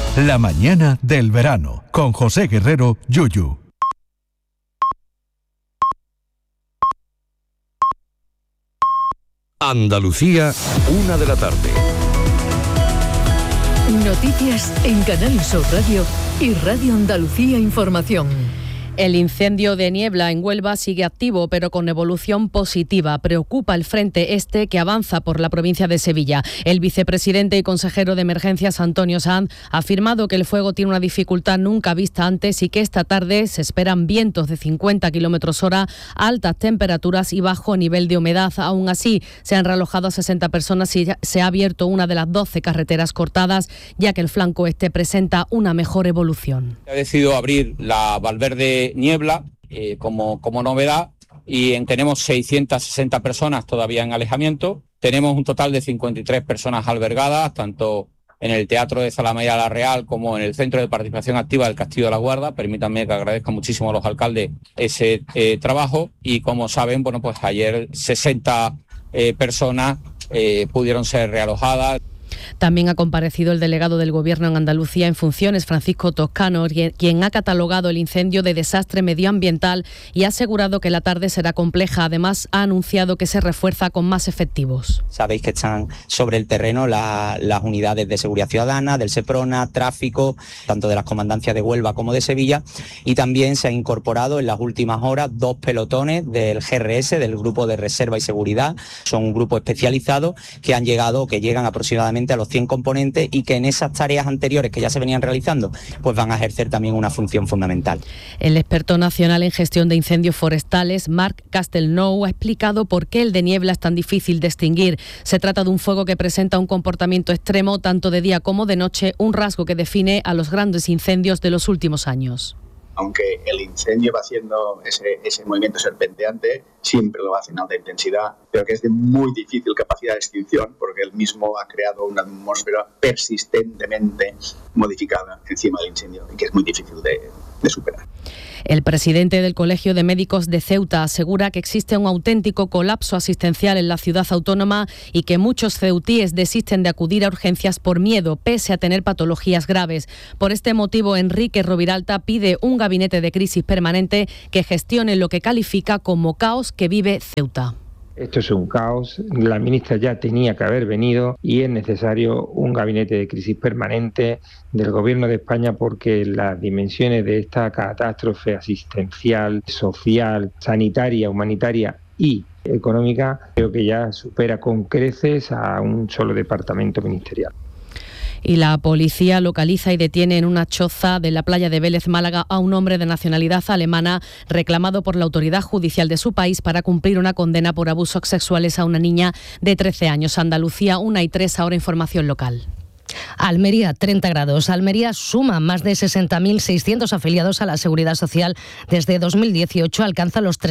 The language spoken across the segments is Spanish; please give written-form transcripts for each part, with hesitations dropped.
La mañana del verano, con José Guerrero, Yuyu. Andalucía, 1 de la tarde. Noticias en Canal Sur Radio y Radio Andalucía Información. El incendio de Niebla en Huelva sigue activo, pero con evolución positiva. Preocupa el frente este que avanza por la provincia de Sevilla. El vicepresidente y consejero de Emergencias, Antonio Sanz, ha afirmado que el fuego tiene una dificultad nunca vista antes y que esta tarde se esperan vientos de 50 km/h, altas temperaturas y bajo nivel de humedad. Aún así, se han realojado a 60 personas y se ha abierto una de las 12 carreteras cortadas, ya que el flanco este presenta una mejor evolución. Ha decidido abrir la Valverde Niebla como novedad y tenemos 660 personas todavía en alejamiento. Tenemos un total de 53 personas albergadas, tanto en el Teatro de Zalamea La Real como en el Centro de Participación Activa del Castillo de la Guarda. Permítanme que agradezca muchísimo a los alcaldes ese trabajo y, como saben, bueno, pues ayer 60 personas pudieron ser realojadas. También ha comparecido el delegado del Gobierno en Andalucía en funciones, Francisco Toscano, quien ha catalogado el incendio de desastre medioambiental y ha asegurado que la tarde será compleja. Además, ha anunciado que se refuerza con más efectivos. Sabéis que están sobre el terreno las unidades de seguridad ciudadana, del SEPRONA, tráfico, tanto de las comandancias de Huelva como de Sevilla, y también se han incorporado en las últimas horas 2 pelotones del GRS, del Grupo de Reserva y Seguridad. Son un grupo especializado que llegan aproximadamente a los 100 componentes y que en esas tareas anteriores que ya se venían realizando, pues van a ejercer también una función fundamental. El experto nacional en gestión de incendios forestales, Marc Castelnou, ha explicado por qué el de Niebla es tan difícil de extinguir. Se trata de un fuego que presenta un comportamiento extremo tanto de día como de noche, un rasgo que define a los grandes incendios de los últimos años. Aunque el incendio va haciendo ese movimiento serpenteante, siempre lo hace en alta intensidad, pero que es de muy difícil capacidad de extinción porque él mismo ha creado una atmósfera persistentemente modificada encima del incendio y que es muy difícil de superar. El presidente del Colegio de Médicos de Ceuta asegura que existe un auténtico colapso asistencial en la ciudad autónoma y que muchos ceutíes desisten de acudir a urgencias por miedo, pese a tener patologías graves. Por este motivo, Enrique Roviralta pide un gabinete de crisis permanente que gestione lo que califica como caos que vive Ceuta. Esto es un caos, la ministra ya tenía que haber venido y es necesario un gabinete de crisis permanente del Gobierno de España porque las dimensiones de esta catástrofe asistencial, social, sanitaria, humanitaria y económica creo que ya supera con creces a un solo departamento ministerial. Y la policía localiza y detiene en una choza de la playa de Vélez, Málaga, a un hombre de nacionalidad alemana reclamado por la autoridad judicial de su país para cumplir una condena por abusos sexuales a una niña de 13 años. Andalucía, 1:03, ahora información local. Almería, 30 grados. Almería suma más de 60.600 afiliados a la Seguridad Social. Desde 2018 alcanza los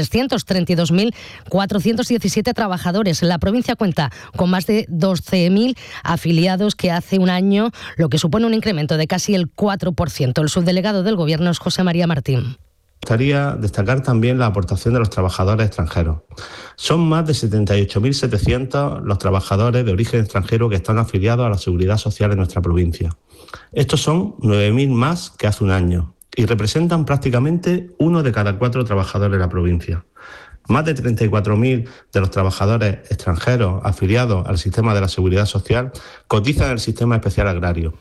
332.417 trabajadores. La provincia cuenta con más de 12.000 afiliados que hace un año, lo que supone un incremento de casi el 4%. El subdelegado del Gobierno es José María Martín. Me gustaría destacar también la aportación de los trabajadores extranjeros. Son más de 78.700 los trabajadores de origen extranjero que están afiliados a la Seguridad Social en nuestra provincia. Estos son 9.000 más que hace un año y representan prácticamente 1 de cada 4 trabajadores de la provincia. Más de 34.000 de los trabajadores extranjeros afiliados al sistema de la Seguridad Social cotizan en el sistema especial agrario.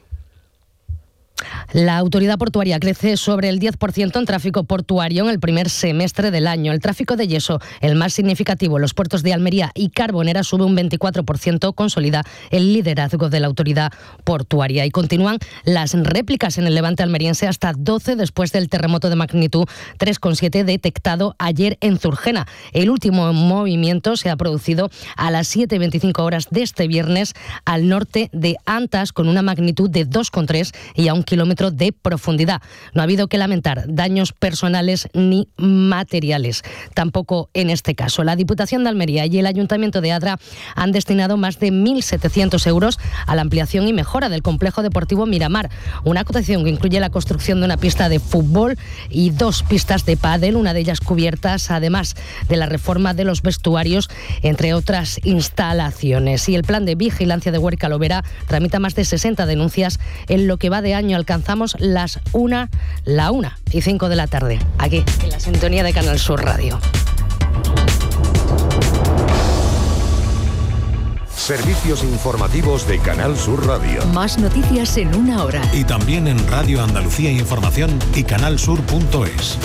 La autoridad portuaria crece sobre el 10% en tráfico portuario en el primer semestre del año. El tráfico de yeso, el más significativo en los puertos de Almería y Carbonera, sube un 24%, consolida el liderazgo de la autoridad portuaria. Y continúan las réplicas en el levante almeriense, hasta 12 después del terremoto de magnitud 3,7 detectado ayer en Zurgena. El último movimiento se ha producido a las 7:25 horas de este viernes al norte de Antas, con una magnitud de 2,3 y a 1 kilómetro kilómetro de profundidad. No ha habido que lamentar daños personales ni materiales, tampoco en este caso. La Diputación de Almería y el Ayuntamiento de Adra han destinado más de 1.700 euros a la ampliación y mejora del complejo deportivo Miramar, una actuación que incluye la construcción de una pista de fútbol y 2 pistas de pádel, una de ellas cubiertas, además de la reforma de los vestuarios, entre otras instalaciones. Y el plan de vigilancia de Huerca Lovera tramita más de 60 denuncias. En lo que va de año alcanzamos la 1:05 de la tarde, aquí en la sintonía de Canal Sur Radio. Servicios informativos de Canal Sur Radio. Más noticias en una hora. Y también en Radio Andalucía Información y canalsur.es.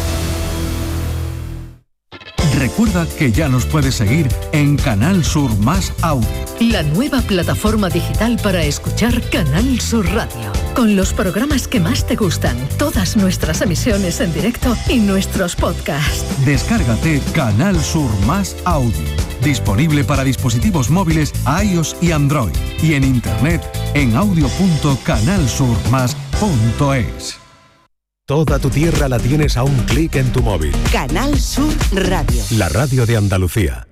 Recuerda que ya nos puedes seguir en Canal Sur Más Audio. La nueva plataforma digital para escuchar Canal Sur Radio. Con los programas que más te gustan, todas nuestras emisiones en directo y nuestros podcasts. Descárgate Canal Sur Más Audio. Disponible para dispositivos móviles iOS y Android. Y en internet en audio.canalsurmas.es. Toda tu tierra la tienes a un clic en tu móvil. Canal Sur Radio. La radio de Andalucía.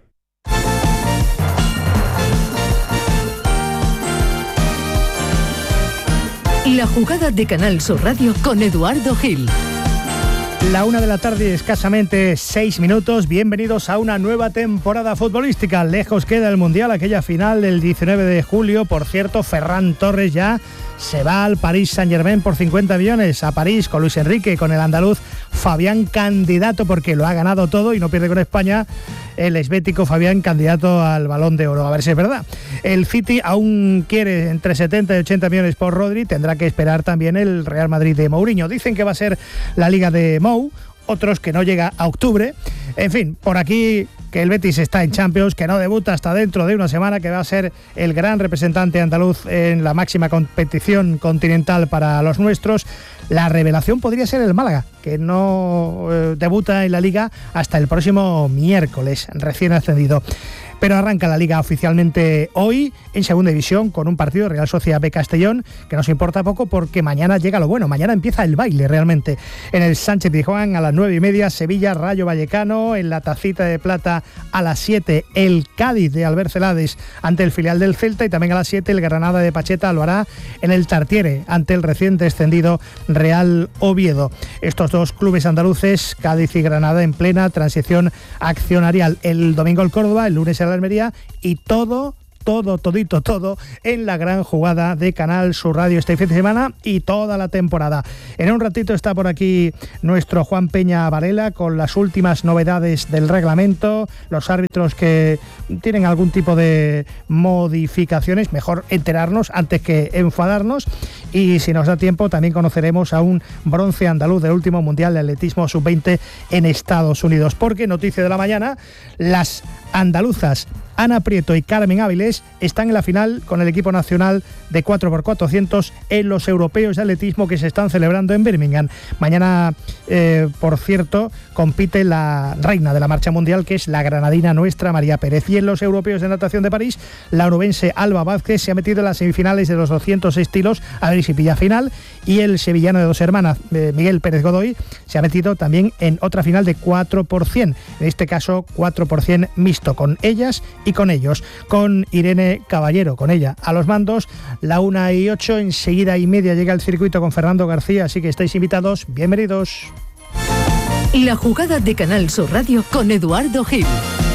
La jugada de Canal Sur Radio con Eduardo Gil. La 1 de la tarde, escasamente 6 minutos. Bienvenidos a una nueva temporada futbolística. Lejos queda el Mundial, aquella final del 19 de julio. Por cierto, Ferran Torres ya se va al Paris Saint-Germain por 50 millones a París con Luis Enrique, con el andaluz Fabián, candidato porque lo ha ganado todo y no pierde con España. El esbético Fabián, candidato al Balón de Oro. A ver si es verdad. El City aún quiere entre 70 y 80 millones por Rodri. Tendrá que esperar también el Real Madrid de Mourinho. Dicen que va a ser la Liga de Mou, otros que no llega a octubre. En fin, por aquí que el Betis está en Champions, que no debuta hasta dentro de una semana, que va a ser el gran representante andaluz en la máxima competición continental para los nuestros. La revelación podría ser el Málaga, que no debuta en la Liga hasta el próximo miércoles, recién ascendido. Pero arranca la Liga oficialmente hoy en Segunda División con un partido Real Sociedad B Castellón, que nos importa poco porque mañana llega lo bueno, mañana empieza el baile realmente. En el Sánchez-Pizjuán a las 9:30, Sevilla Rayo Vallecano, en la Tacita de Plata a las 7 el Cádiz de Albert Celades ante el filial del Celta, y también a las 7 el Granada de Pacheta lo hará en el Tartiere ante el recién descendido Real Oviedo. Estos dos clubes andaluces, Cádiz y Granada, en plena transición accionarial. El domingo el Córdoba, el lunes el Almería, y todo en la gran jugada de Canal Sur Radio este fin de semana y toda la temporada. En un ratito está por aquí nuestro Juan Peña Varela con las últimas novedades del reglamento, los árbitros que tienen algún tipo de modificaciones, mejor enterarnos antes que enfadarnos, y si nos da tiempo también conoceremos a un bronce andaluz del último Mundial de Atletismo Sub-20 en Estados Unidos, porque noticia de la mañana, las andaluzas Ana Prieto y Carmen Áviles están en la final con el equipo nacional de 4x400 en los europeos de atletismo que se están celebrando en Birmingham. Mañana, por cierto, compite la reina de la marcha mundial, que es la granadina nuestra María Pérez. Y en los europeos de natación de París, la onubense Alba Vázquez se ha metido en las semifinales de los 200 estilos, a ver si pilla final, y el sevillano de Dos Hermanas, Miguel Pérez Godoy, se ha metido también en otra final de 4%, en este caso 4% mixto, con ellas y con ellos, con Irene Caballero, con ella a los mandos. La 1:08, enseguida y media llega el circuito con Fernando García, así que estáis invitados, bienvenidos. La jugada de Canal Sur Radio con Eduardo Gil.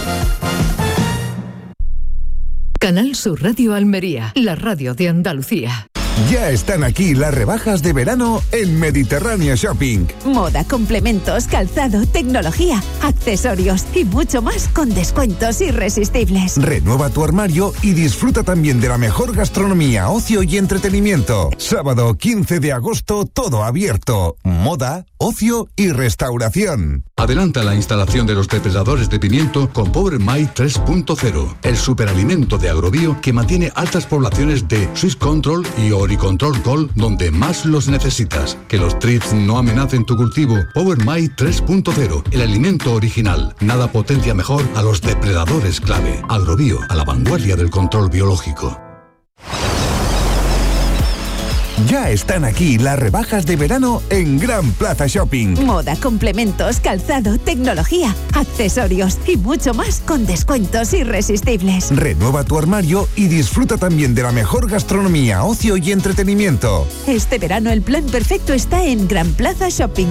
Canal Sur Radio Almería, la radio de Andalucía. Ya están aquí las rebajas de verano en Mediterráneo Shopping. Moda, complementos, calzado, tecnología, accesorios y mucho más con descuentos irresistibles. Renueva tu armario y disfruta también de la mejor gastronomía, ocio y entretenimiento. Sábado 15 de agosto, todo abierto. Moda, ocio y restauración. Adelanta la instalación de los depredadores de pimiento con Power My 3.0, el superalimento de Agrobio que mantiene altas poblaciones de Swiss Control y Oricontrol Gold donde más los necesitas. Que los thrips no amenacen tu cultivo. Power My 3.0, el alimento original. Nada potencia mejor a los depredadores clave. Agrobio, a la vanguardia del control biológico. Ya están aquí las rebajas de verano en Gran Plaza Shopping. Moda, complementos, calzado, tecnología, accesorios y mucho más con descuentos irresistibles. Renueva tu armario y disfruta también de la mejor gastronomía, ocio y entretenimiento. Este verano el plan perfecto está en Gran Plaza Shopping.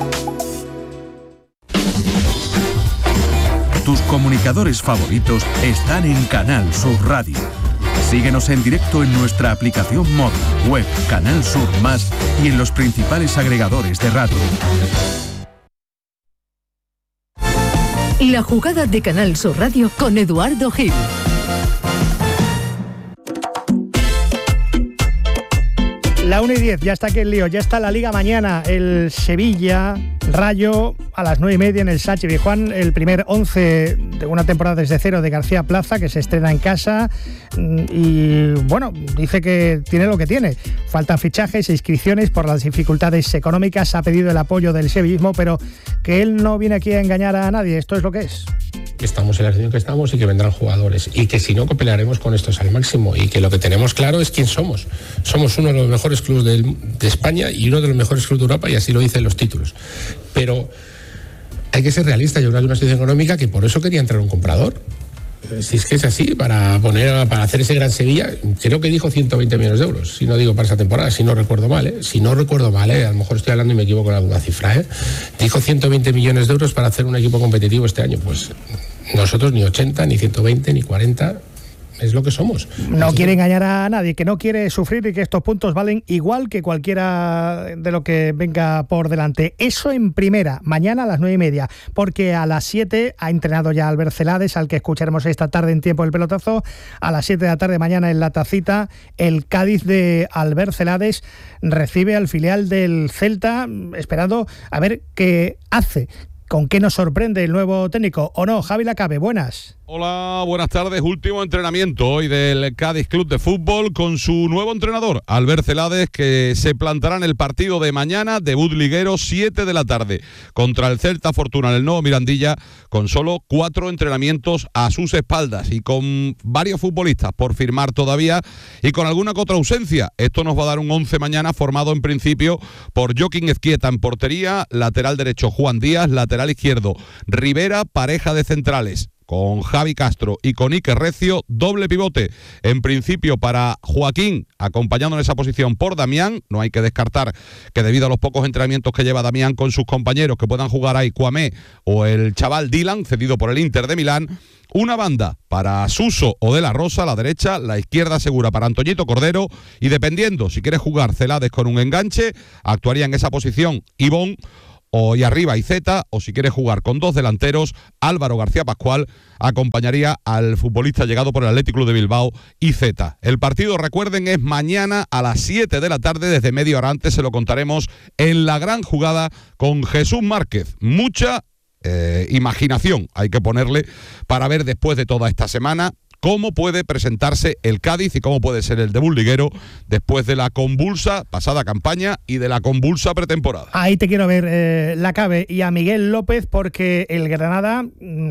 Tus comunicadores favoritos están en Canal Sur Radio. Síguenos en directo en nuestra aplicación móvil, web, Canal Sur Más y en los principales agregadores de radio. La jugada de Canal Sur Radio con Eduardo Gil. La 1:10, ya está aquí el lío, ya está la Liga mañana, el Sevilla, Rayo, a las 9:30 en el Sánchez Pizjuán, el primer 11 de una temporada desde cero de García Plaza, que se estrena en casa, y bueno, dice que tiene lo que tiene. Faltan fichajes e inscripciones por las dificultades económicas, ha pedido el apoyo del sevillismo, pero que él no viene aquí a engañar a nadie, esto es lo que es. Que estamos en la situación que estamos y que vendrán jugadores y que si no, que pelearemos con estos al máximo y que lo que tenemos claro es quién somos. Somos uno de los mejores clubes de España y uno de los mejores clubes de Europa, y así lo dicen los títulos. Pero hay que ser realista. Yo creo que hay una situación económica que por eso quería entrar un comprador. Si es que es así, para hacer ese gran Sevilla, creo que dijo 120 millones de euros, si no digo para esa temporada, si no recuerdo mal, si no recuerdo mal, a lo mejor estoy hablando y me equivoco en alguna cifra, dijo 120 millones de euros para hacer un equipo competitivo este año. Pues nosotros ni 80, ni 120, ni 40, es lo que somos. No quiere engañar a nadie, que no quiere sufrir y que estos puntos valen igual que cualquiera de lo que venga por delante. Eso en primera, mañana a las 9:30, porque a las 7 ha entrenado ya Albert Celades, al que escucharemos esta tarde en Tiempo del Pelotazo. A las 7 de la tarde mañana en La Tacita, el Cádiz de Albert Celades recibe al filial del Celta, esperando a ver qué hace. ¿Con qué nos sorprende el nuevo técnico? ¿O no? Javi Lacabe, buenas. Hola, buenas tardes. Último entrenamiento hoy del Cádiz Club de Fútbol con su nuevo entrenador, Albert Celades, que se plantará en el partido de mañana, debut liguero, 7 de la tarde, contra el Celta Fortuna en el Nuevo Mirandilla, con solo 4 entrenamientos a sus espaldas y con varios futbolistas por firmar todavía y con alguna que otra ausencia. Esto nos va a dar un 11 mañana formado en principio por Joaquín Ezquieta en portería, lateral derecho Juan Díaz, lateral izquierdo Rivera, pareja de centrales con Javi Castro y con Iker Recio, doble pivote, en principio para Joaquín, acompañando en esa posición por Damián. No hay que descartar que debido a los pocos entrenamientos que lleva Damián con sus compañeros, que puedan jugar ahí Kwame o el chaval Dylan, cedido por el Inter de Milán. Una banda para Suso o De La Rosa, la derecha, la izquierda segura para Antoñito Cordero, y dependiendo, si quiere jugar Celades con un enganche, actuaría en esa posición Ivón, y arriba Iceta, o si quiere jugar con 2 delanteros, Álvaro García Pascual acompañaría al futbolista llegado por el Athletic Club de Bilbao, Iceta. El partido, recuerden, es mañana a las 7 de la tarde, desde media hora antes se lo contaremos en La Gran Jugada con Jesús Márquez. Mucha imaginación hay que ponerle para ver después de toda esta semana cómo puede presentarse el Cádiz y cómo puede ser el debut liguero después de la convulsa pasada campaña y de la convulsa pretemporada. Ahí te quiero ver, Lacabe, y a Miguel López, porque el Granada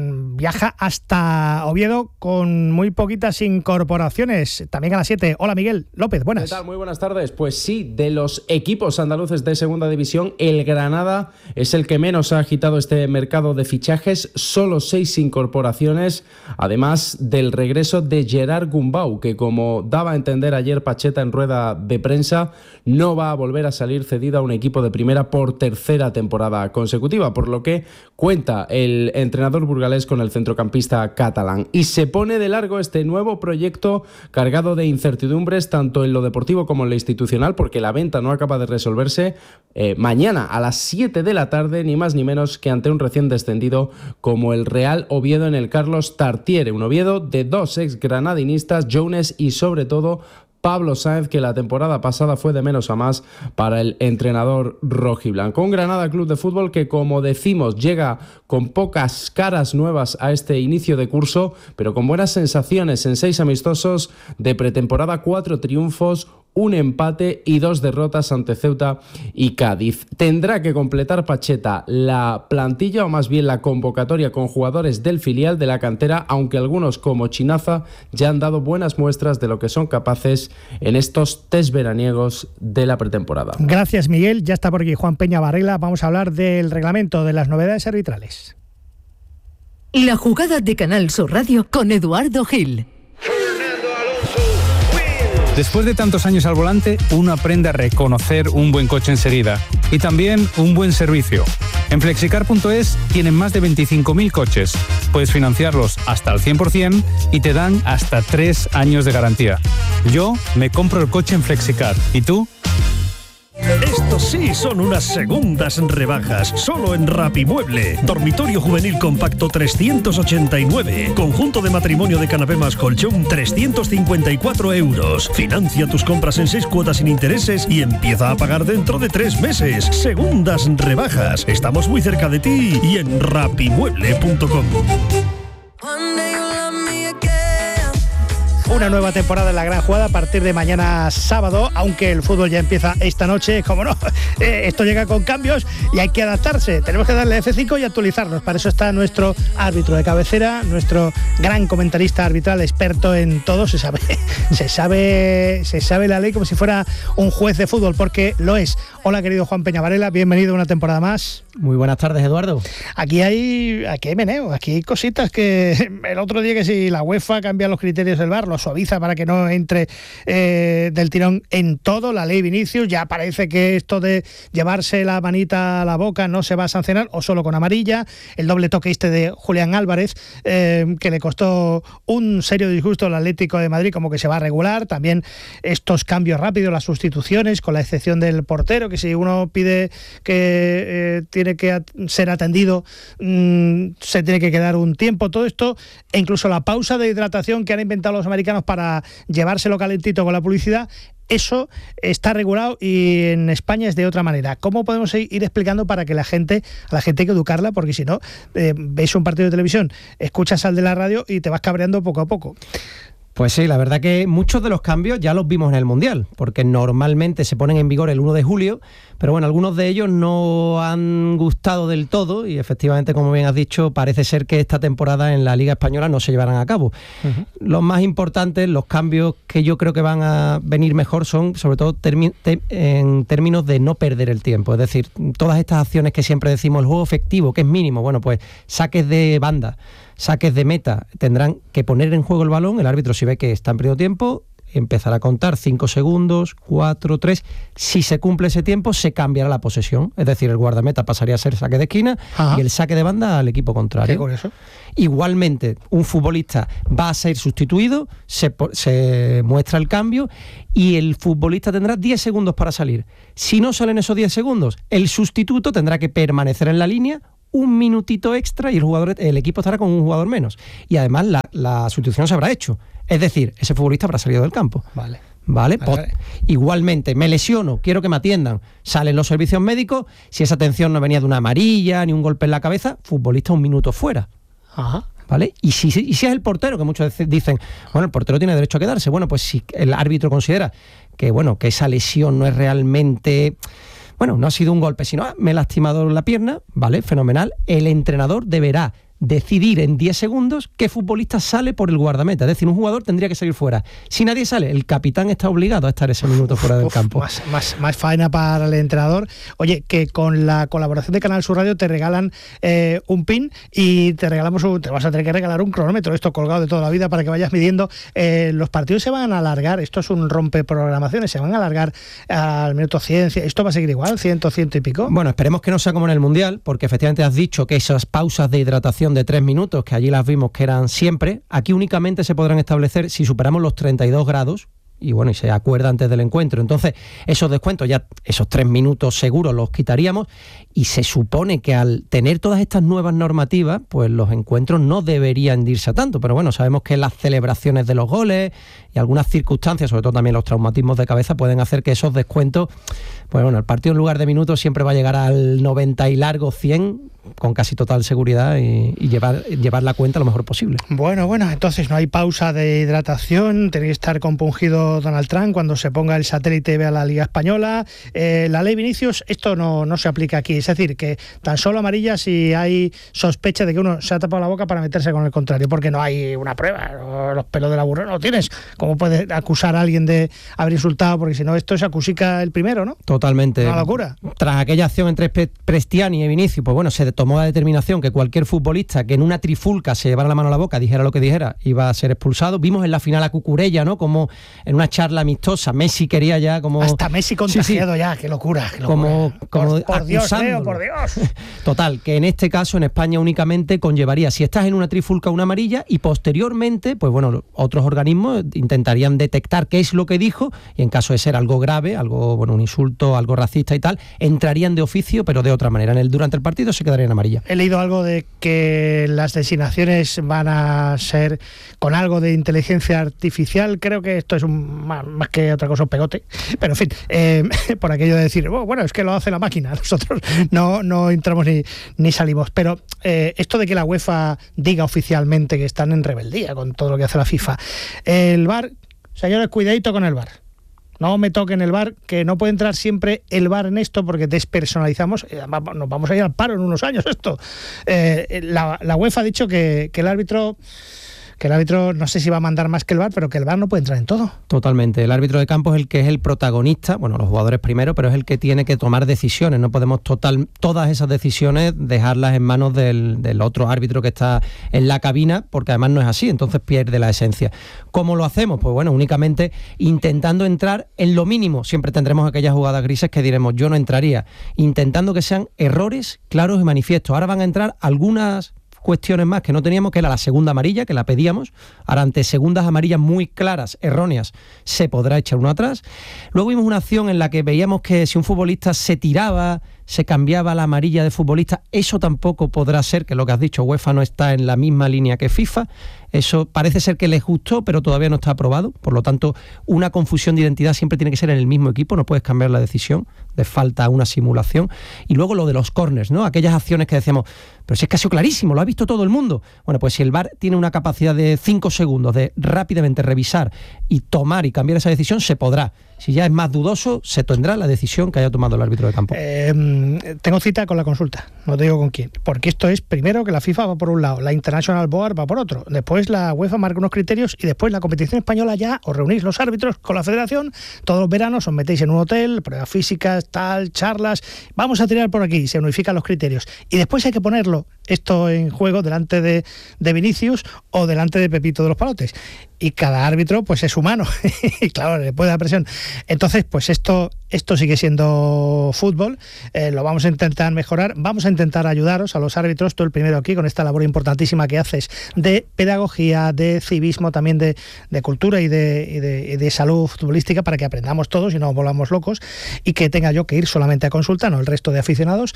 viaja hasta Oviedo con muy poquitas incorporaciones, también a las 7. Hola Miguel López, buenas. ¿Qué tal? Muy buenas tardes. Pues sí, de los equipos andaluces de segunda división, el Granada es el que menos ha agitado este mercado de fichajes, solo 6 incorporaciones, además del regreso de Gerard Gumbau, que como daba a entender ayer Pacheta en rueda de prensa, no va a volver a salir cedido a un equipo de primera por tercera temporada consecutiva, por lo que cuenta el entrenador burgalés con el centrocampista catalán. Y se pone de largo este nuevo proyecto cargado de incertidumbres tanto en lo deportivo como en lo institucional, porque la venta no acaba de resolverse. Mañana a las 7 de la tarde, ni más ni menos que ante un recién descendido como el Real Oviedo en el Carlos Tartiere, un Oviedo de 2 ex-granadinistas, Jones y sobre todo Pablo Sáenz, que la temporada pasada fue de menos a más para el entrenador rojiblanco. Un Granada Club de Fútbol que, como decimos, llega con pocas caras nuevas a este inicio de curso, pero con buenas sensaciones en 6 amistosos de pretemporada, 4 triunfos, un empate y 2 derrotas ante Ceuta y Cádiz. Tendrá que completar Pacheta la plantilla, o más bien la convocatoria, con jugadores del filial de la cantera, aunque algunos como Chinaza ya han dado buenas muestras de lo que son capaces en estos test veraniegos de la pretemporada. Gracias, Miguel. Ya está por aquí Juan Peña Varela. Vamos a hablar del reglamento, de las novedades arbitrales. La jugada de Canal Sur Radio con Eduardo Gil. Después de tantos años al volante, uno aprende a reconocer un buen coche enseguida y también un buen servicio. En Flexicar.es tienen más de 25.000 coches. Puedes financiarlos hasta al 100% y te dan hasta 3 años de garantía. Yo me compro el coche en Flexicar. ¿Y tú? Estos sí son unas segundas rebajas, solo en Rapimueble. Dormitorio juvenil compacto 389. Conjunto de matrimonio de canapé más colchón 354 euros. Financia tus compras en 6 cuotas sin intereses y empieza a pagar dentro de 3 meses. Segundas rebajas. Estamos muy cerca de ti y en rapimueble.com. Una nueva temporada en la Gran Jugada a partir de mañana sábado, aunque el fútbol ya empieza esta noche, como no, esto llega con cambios y hay que adaptarse. Tenemos que darle F5 y actualizarnos. Para eso está nuestro árbitro de cabecera, nuestro gran comentarista arbitral, experto en todo. Se sabe la ley como si fuera un juez de fútbol, porque lo es. Hola, querido Juan Peña Varela, bienvenido a una temporada más. Muy buenas tardes, Eduardo. Aquí hay meneo, aquí hay cositas que el otro día, que si la UEFA cambia los criterios del VAR, lo suaviza para que no entre del tirón en todo. La ley Vinicius, ya parece que esto de llevarse la manita a la boca no se va a sancionar, o solo con amarilla. El doble toque de Julián Álvarez, que le costó un serio disgusto al Atlético de Madrid, como que se va a regular. También estos cambios rápidos, las sustituciones, con la excepción del portero, que si uno pide que tiene que ser atendido, se tiene que quedar un tiempo. Todo esto, e incluso la pausa de hidratación que han inventado los americanos para llevárselo calentito con la publicidad, eso está regulado y en España es de otra manera. ¿Cómo podemos ir explicando para que a la gente hay que educarla? Porque si no, ves un partido de televisión, escuchas al de la radio y te vas cabreando poco a poco. Pues sí, la verdad que muchos de los cambios ya los vimos en el Mundial, porque normalmente se ponen en vigor el 1 de julio, pero bueno, algunos de ellos no han gustado del todo y efectivamente, como bien has dicho, parece ser que esta temporada en la Liga Española no se llevarán a cabo. Uh-huh. Los más importantes, los cambios que yo creo que van a venir mejor son sobre todo en términos de no perder el tiempo, es decir, todas estas acciones que siempre decimos, el juego efectivo, que es mínimo, bueno, pues saques de banda, saques de meta, tendrán que poner en juego el balón. El árbitro, si ve que está en periodo de tiempo, empezará a contar 5 segundos, 4, 3. Si se cumple ese tiempo, se cambiará la posesión. Es decir, el guardameta pasaría a ser saque de esquina. Ajá. Y el saque de banda al equipo contrario. ¿Qué con eso? Igualmente, un futbolista va a ser sustituido, se muestra el cambio y el futbolista tendrá 10 segundos para salir. Si no salen esos 10 segundos, el sustituto tendrá que permanecer en la línea un minutito extra y el equipo estará con un jugador menos. Y además la sustitución se habrá hecho. Es decir, ese futbolista habrá salido del campo. Vale. Igualmente, me lesiono, quiero que me atiendan. Salen los servicios médicos. Si esa atención no venía de una amarilla ni un golpe en la cabeza, futbolista un minuto fuera. Ajá. ¿Vale? Y si es el portero, que muchos dicen, bueno, el portero tiene derecho a quedarse. Bueno, pues si el árbitro considera que esa lesión no es realmente... Bueno, no ha sido un golpe, sino me he lastimado la pierna, vale, fenomenal. El entrenador deberá decidir en 10 segundos qué futbolista sale por el guardameta. Es decir, un jugador tendría que salir fuera. Si nadie sale, el capitán está obligado a estar ese minuto fuera del campo. Más faena para el entrenador. Oye, que con la colaboración de Canal Sur Radio te regalan un pin y te vas a tener que regalar un cronómetro, esto colgado de toda la vida para que vayas midiendo. Los partidos se van a alargar, esto es un rompeprogramaciones, se van a alargar al minuto 100, esto va a seguir igual, 100 y pico. Bueno, esperemos que no sea como en el Mundial, porque efectivamente has dicho que esas pausas de hidratación de 3 minutos, que allí las vimos que eran siempre, aquí únicamente se podrán establecer si superamos los 32 grados y bueno, y se acuerda antes del encuentro. Entonces, esos descuentos, ya esos 3 minutos seguros los quitaríamos y se supone que al tener todas estas nuevas normativas, pues los encuentros no deberían irse a tanto, pero bueno, sabemos que las celebraciones de los goles y algunas circunstancias, sobre todo también los traumatismos de cabeza, pueden hacer que esos descuentos, pues bueno, el partido en lugar de minutos siempre va a llegar al 90 y largo 100 con casi total seguridad y llevar la cuenta lo mejor posible. Bueno, entonces no hay pausa de hidratación, tenéis que estar compungido dicho Donald Trump cuando se ponga el satélite y vea la Liga Española. La ley Vinicius, esto no se aplica aquí. Es decir, que tan solo amarilla si hay sospecha de que uno se ha tapado la boca para meterse con el contrario, porque no hay una prueba. Los pelos de la burra no lo tienes. ¿Cómo puedes acusar a alguien de haber insultado? Porque si no, esto es acusica el primero, ¿no? Totalmente. Una locura. Tras aquella acción entre Prestiani y Vinicius, pues bueno, se tomó la determinación que cualquier futbolista que en una trifulca se llevara la mano a la boca, dijera lo que dijera, iba a ser expulsado. Vimos en la final a Cucurella, ¿no? Como en una charla amistosa, Messi quería ya como... Hasta Messi contagiado ya, qué locura. Como por Dios, Leo, por Dios. Total, que en este caso en España únicamente conllevaría, si estás en una trifulca, una amarilla, y posteriormente, pues bueno, otros organismos intentarían detectar qué es lo que dijo, y en caso de ser algo grave, algo, bueno, un insulto, algo racista y tal, entrarían de oficio, pero de otra manera. Durante el partido se quedaría en amarilla. He leído algo de que las designaciones van a ser con algo de inteligencia artificial. Creo que esto es más que otra cosa un pegote, pero en fin, por aquello de decir, bueno, es que lo hace la máquina, nosotros no entramos ni salimos. Pero esto de que la UEFA diga oficialmente que están en rebeldía con todo lo que hace la FIFA, el VAR, señores, cuidadito con el VAR. No me toquen el VAR, que no puede entrar siempre el VAR en esto porque despersonalizamos, nos vamos a ir al paro en unos años esto. La UEFA ha dicho que el árbitro no sé si va a mandar más que el VAR, pero que el VAR no puede entrar en todo. Totalmente. El árbitro de campo es el que es el protagonista, bueno, los jugadores primero, pero es el que tiene que tomar decisiones. No podemos todas esas decisiones dejarlas en manos del otro árbitro que está en la cabina, porque además no es así, entonces pierde la esencia. ¿Cómo lo hacemos? Pues bueno, únicamente intentando entrar en lo mínimo. Siempre tendremos aquellas jugadas grises que diremos, yo no entraría. Intentando que sean errores claros y manifiestos. Ahora van a entrar algunas cuestiones más que no teníamos, que era la segunda amarilla, que la pedíamos. Ahora, ante segundas amarillas muy claras, erróneas, se podrá echar uno atrás. Luego vimos una acción en la que veíamos que si un futbolista se tiraba, se cambiaba la amarilla de futbolista, eso tampoco podrá ser, que lo que has dicho, UEFA no está en la misma línea que FIFA. Eso parece ser que les gustó, pero todavía no está aprobado. Por lo tanto, una confusión de identidad siempre tiene que ser en el mismo equipo, no puedes cambiar la decisión, de falta a una simulación. Y luego lo de los córners, ¿no? Aquellas acciones que decíamos, pero si es que ha sido clarísimo, lo ha visto todo el mundo. Bueno, pues si el VAR tiene una capacidad de 5 segundos de rápidamente revisar y tomar y cambiar esa decisión, se podrá. Si ya es más dudoso, se tendrá la decisión que haya tomado el árbitro de campo. Tengo cita con la consulta, no te digo con quién, porque esto es, primero, que la FIFA va por un lado, la International Board va por otro, después la UEFA marca unos criterios y después la competición española ya os reunís los árbitros con la federación, todos los veranos os metéis en un hotel, pruebas físicas, tal, charlas, vamos a tirar por aquí, se unifican los criterios y después hay que ponerlo esto en juego delante de Vinicius o delante de Pepito de los Palotes. Y cada árbitro pues es humano y claro, le puede dar presión. Entonces pues esto sigue siendo fútbol, lo vamos a intentar mejorar, vamos a intentar ayudaros a los árbitros, tú el primero aquí con esta labor importantísima que haces de pedagogía, de civismo, también de cultura y de salud futbolística, para que aprendamos todos y no volvamos locos, y que tenga yo que ir solamente a consulta, no el resto de aficionados.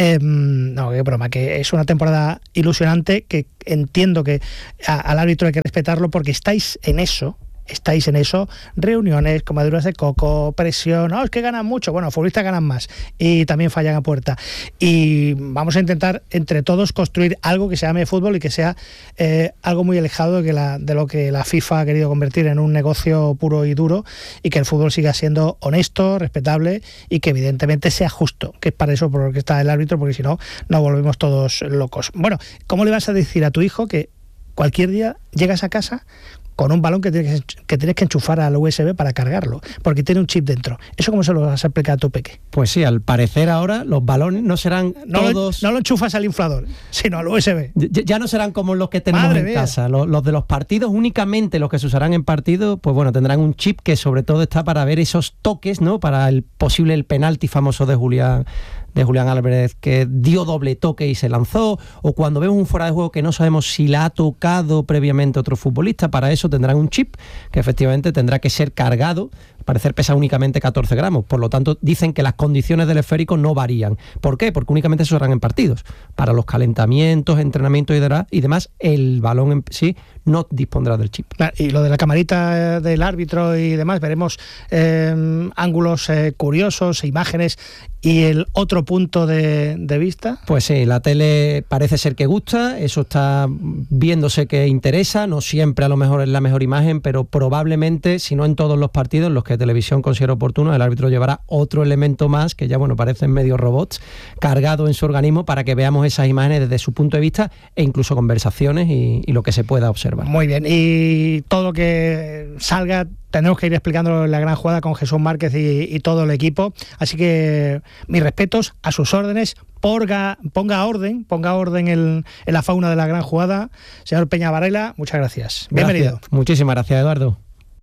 No, qué broma, que es una temporada ilusionante, que entiendo que al árbitro hay que respetarlo porque estáis en eso, reuniones, comaduras de coco, presión, es que ganan mucho, bueno, futbolistas ganan más y también fallan a puerta, y vamos a intentar entre todos construir algo que se llame fútbol y que sea algo muy alejado de lo que la FIFA ha querido convertir en un negocio puro y duro, y que el fútbol siga siendo honesto, respetable y que evidentemente sea justo, que es para eso por lo que está el árbitro, porque si no, nos volvemos todos locos. Bueno, ¿cómo le vas a decir a tu hijo que cualquier día llegas a casa con un balón que tienes que enchufar al USB para cargarlo, porque tiene un chip dentro? ¿Eso cómo se lo vas a explicar a tu peque? Pues sí, al parecer ahora los balones no serán todos... No lo enchufas al inflador, sino al USB. Ya no serán como los que tenemos en casa. Los de los partidos, únicamente los que se usarán en partido, pues bueno, tendrán un chip que sobre todo está para ver esos toques, ¿no? Para el penalti famoso de Julián Álvarez, que dio doble toque y se lanzó, o cuando vemos un fuera de juego que no sabemos si la ha tocado previamente otro futbolista. Para eso tendrán un chip que efectivamente tendrá que ser cargado. Al parecer pesa únicamente 14 gramos, por lo tanto dicen que las condiciones del esférico no varían. ¿Por qué? Porque únicamente se usarán en partidos. Para los calentamientos, entrenamientos y demás, el balón en sí no dispondrá del chip. Y lo de la camarita del árbitro y demás, veremos ángulos curiosos, imágenes y el otro punto de vista. Pues sí, la tele parece ser que gusta, eso está viéndose que interesa, no siempre a lo mejor es la mejor imagen, pero probablemente, si no en todos los partidos en los que televisión considera oportuno, el árbitro llevará otro elemento más, que ya parecen medio robots, cargado en su organismo para que veamos esas imágenes desde su punto de vista e incluso conversaciones y lo que se pueda observar. Muy bien, y todo lo que salga tenemos que ir explicándolo en la gran jugada con Jesús Márquez y todo el equipo, así que mis respetos, a sus órdenes. Ponga orden en la fauna de la gran jugada. Señor Peña Varela, muchas gracias. Bienvenido. Gracias. Muchísimas gracias, Eduardo.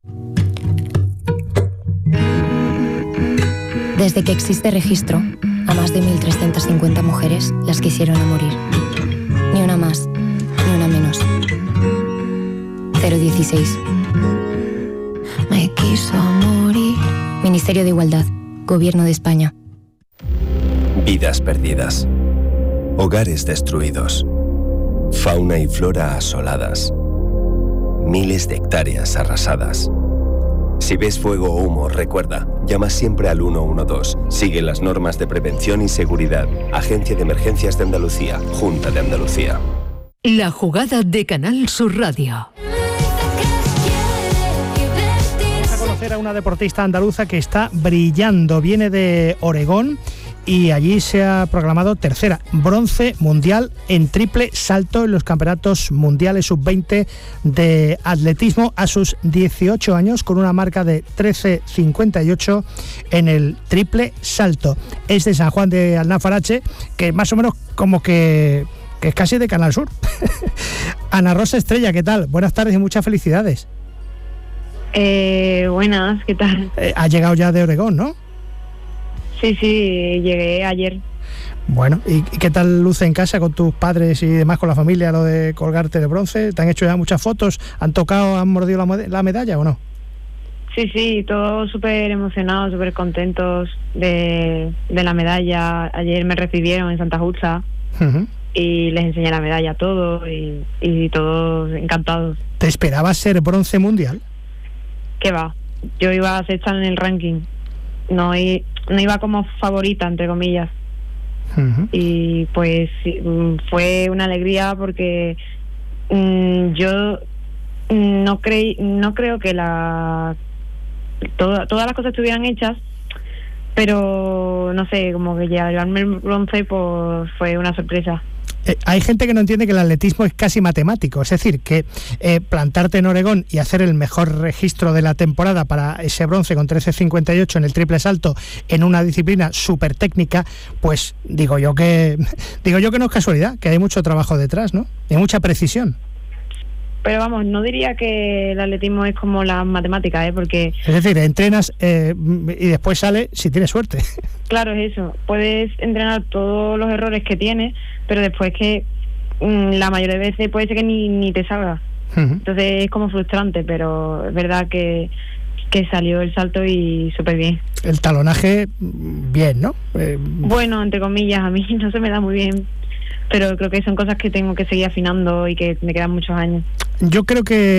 Desde que existe registro, a más de 1.350 mujeres las quisieron a morir. Ni una más, ni una menos. 016. Me quiso morir. Ministerio de Igualdad, Gobierno de España. Vidas perdidas. Hogares destruidos. Fauna y flora asoladas. Miles de hectáreas arrasadas. Si ves fuego o humo, recuerda, llama siempre al 112. Sigue las normas de prevención y seguridad. Agencia de Emergencias de Andalucía, Junta de Andalucía. La jugada de Canal Sur Radio. Vamos a conocer a una deportista andaluza que está brillando. Viene de Oregón y allí se ha proclamado tercera, bronce mundial en triple salto en los campeonatos mundiales sub-20 de atletismo a sus 18 años, con una marca de 13.58 en el triple salto. Es de San Juan de Alnafarache, que más o menos como que es casi de Canal Sur. Ana Rosa Estrella, ¿qué tal? Buenas tardes y muchas felicidades. Buenas, ¿qué tal? Ha llegado ya de Oregón, ¿no? Sí, llegué ayer. Bueno, ¿y qué tal luce en casa con tus padres y demás, con la familia, lo de colgarte de bronce? ¿Te han hecho ya muchas fotos? ¿Han tocado, han mordido la medalla o no? Sí, todos súper emocionados, súper contentos de la medalla. Ayer me recibieron en Santa Justa y les enseñé la medalla a todos y todos encantados. ¿Te esperabas ser bronce mundial? ¿Qué va? Yo iba a sexta en el ranking. No iba como favorita, entre comillas. Y pues fue una alegría porque yo no creo que todas las cosas estuvieran hechas, pero no sé, como que llevarme el bronce pues fue una sorpresa. Hay gente que no entiende que el atletismo es casi matemático, es decir, que plantarte en Oregón y hacer el mejor registro de la temporada para ese bronce con 13.58 en el triple salto en una disciplina súper técnica, pues digo yo que no es casualidad, que hay mucho trabajo detrás, ¿no? Hay mucha precisión. Pero vamos, no diría que el atletismo es como las matemáticas, porque... Es decir, entrenas y después sale si tienes suerte. Claro, es eso. Puedes entrenar todos los errores que tienes, pero después que la mayoría de veces puede ser que ni te salga. Entonces es como frustrante, pero es verdad que salió el salto y súper bien. El talonaje, bien, ¿no? Bueno, entre comillas, a mí no se me da muy bien, pero creo que son cosas que tengo que seguir afinando y que me quedan muchos años. Yo creo que